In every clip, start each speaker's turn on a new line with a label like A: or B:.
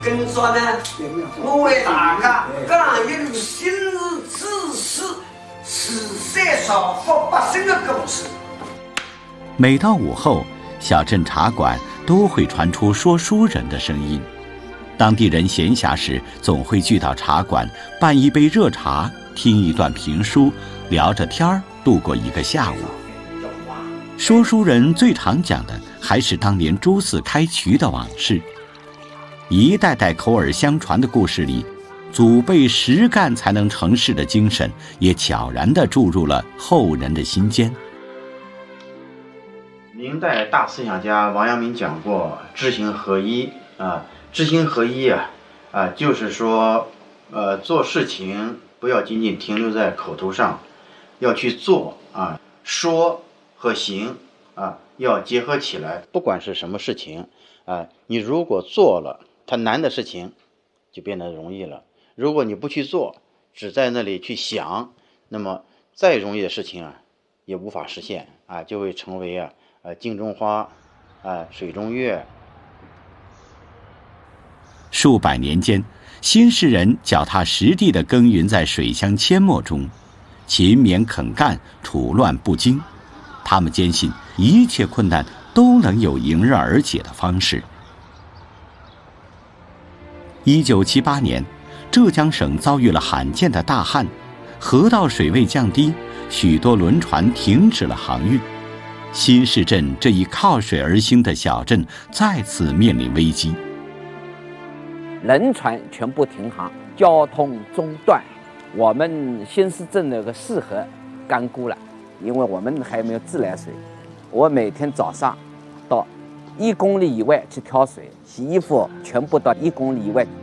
A: 跟说呢，我为大家讲一个新日之事，是三少福百姓的故事。
B: 每到午后，小镇茶馆都会传出说书人的声音。当地人闲暇时，总会聚到茶馆，办一杯热茶，听一段评书，聊着天儿，度过一个下午。说书人最常讲的还是当年朱四开渠的往事。一代代口耳相传的故事里，祖辈实干才能成事的精神，也悄然地注入了后人的心间。
C: 明代大思想家王阳明讲过知行合一啊，知行合一就是说做事情不要仅仅停留在口头上，要去做啊，说和行要结合起来。不管是什么事情你如果做了，它难的事情就变得容易了。如果你不去做，只在那里去想，那么再容易的事情也无法实现就会成为镜中花水中月。
B: 数百年间，新市人脚踏实地地耕耘在水乡阡陌中，勤勉肯干，处乱不惊。他们坚信一切困难都能有迎刃而解的方式。1978年，浙江省遭遇了罕见的大旱，河道水位降低，许多轮船停止了航运。新市镇这一靠水而兴的小镇再次面临危机，
D: 轮船全部停航，交通中断。我们新市镇那个四河干枯了，因为我们还没有自来水。我每天早上到1公里以外去挑水，洗衣服全部到1公里以外。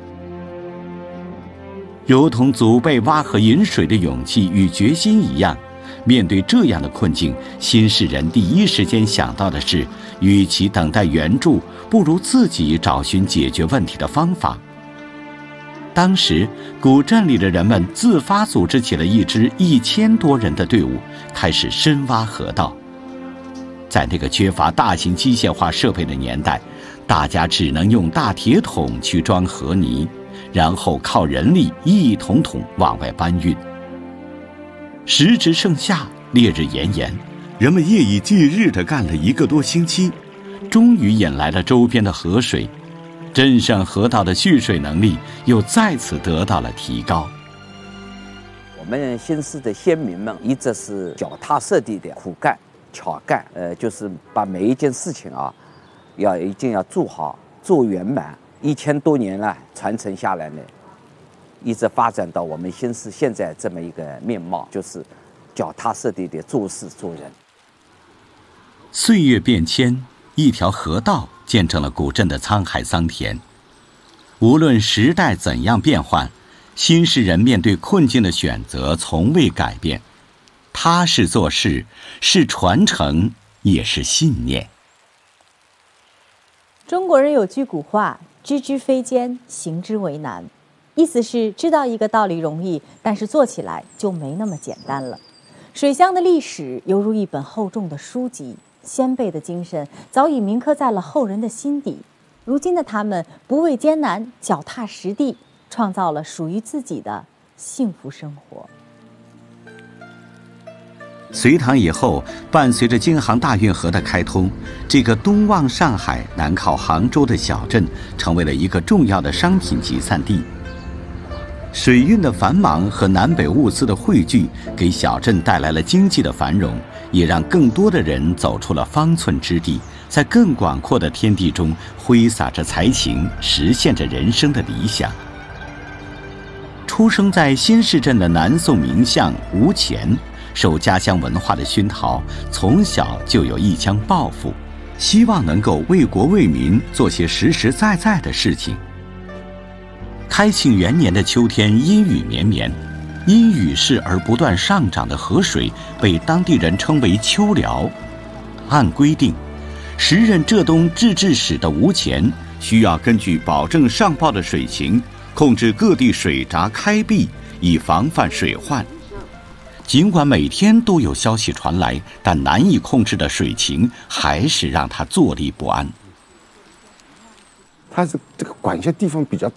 B: 如同祖辈挖河饮水的勇气与决心一样，面对这样的困境，新市人第一时间想到的是，与其等待援助，不如自己找寻解决问题的方法。当时，古镇里的人们自发组织起了一支1000多人的队伍，开始深挖河道。在那个缺乏大型机械化设备的年代，大家只能用大铁桶去装河泥，然后靠人力一桶桶往外搬运。时值盛夏，烈日炎炎，人们夜以继日地干了1个多星期，终于引来了周边的河水，镇上河道的蓄水能力又再次得到了提高。
D: 我们新市的先民们一直是脚踏实地的苦干巧干，就是把每一件事情一定要做好做圆满。1000多年了传承下来呢，一直发展到我们新市现在这么一个面貌，就是脚踏实地的做事做人。
B: 岁月变迁，一条河道见证了古镇的沧海桑田。无论时代怎样变换，新市人面对困境的选择从未改变。踏实做事，是传承，也是信念。
E: 中国人有句古话，知之非艰，行之为难，意思是知道一个道理容易，但是做起来就没那么简单了。水乡的历史犹如一本厚重的书籍，先辈的精神早已铭刻在了后人的心底。如今的他们不畏艰难，脚踏实地，创造了属于自己的幸福生活。
B: 隋唐以后，伴随着京杭大运河的开通，这个东望上海、南靠杭州的小镇成为了一个重要的商品集散地。水运的繁忙和南北物资的汇聚，给小镇带来了经济的繁荣，也让更多的人走出了方寸之地，在更广阔的天地中挥洒着才情，实现着人生的理想。出生在新市镇的南宋名相吴乾，受家乡文化的熏陶，从小就有一腔抱负，希望能够为国为民做些实实在在的事情。开庆元年的秋天，阴雨绵绵，因雨势而不断上涨的河水被当地人称为秋辽。按规定，时任浙东制置使的吴乾需要根据保证上报的水情，控制各地水闸开闭，以防范水患。尽管每天都有消息传来，但难以控制的水情还是让他坐立不安。
F: 它是这个管辖地方比较大。